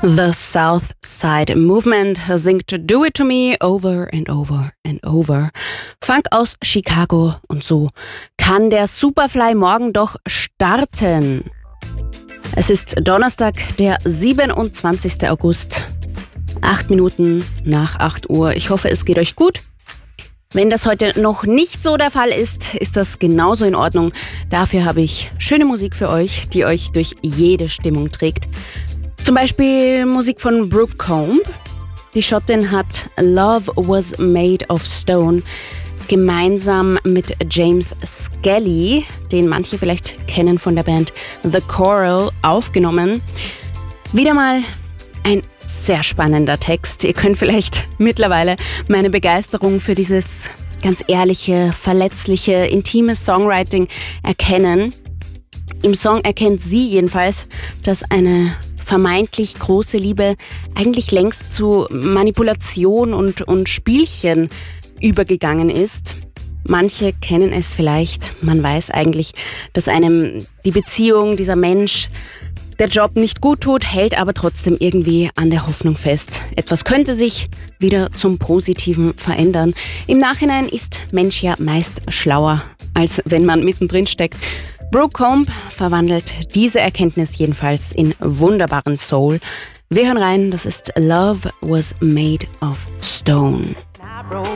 The South Side Movement singt Do It To Me over and over and over. Funk aus Chicago und so kann der Superfly morgen doch starten. Es ist Donnerstag, der 27. August, 8 Minuten nach 8 Uhr. Ich hoffe, es geht euch gut. Wenn das heute noch nicht so der Fall ist, ist das genauso in Ordnung. Dafür habe ich schöne Musik für euch, die euch durch jede Stimmung trägt. Zum Beispiel Musik von Brooke Combe. Die Schottin hat Love Was Made of Stone gemeinsam mit James Skelly, den manche vielleicht kennen von der Band The Coral, aufgenommen. Wieder mal ein sehr spannender Text. Ihr könnt vielleicht mittlerweile meine Begeisterung für dieses ganz ehrliche, verletzliche, intime Songwriting erkennen. Im Song erkennt sie jedenfalls, dass eine vermeintlich große Liebe eigentlich längst zu Manipulation und Spielchen übergegangen ist. Manche kennen es vielleicht, man weiß eigentlich, dass einem die Beziehung, dieser Mensch, der Job nicht gut tut, hält aber trotzdem irgendwie an der Hoffnung fest. Etwas könnte sich wieder zum Positiven verändern. Im Nachhinein ist Mensch ja meist schlauer, als wenn man mittendrin steckt. Brooke Combe verwandelt diese Erkenntnis jedenfalls in wunderbaren Soul. Wir hören rein, das ist Love Was Made of Stone.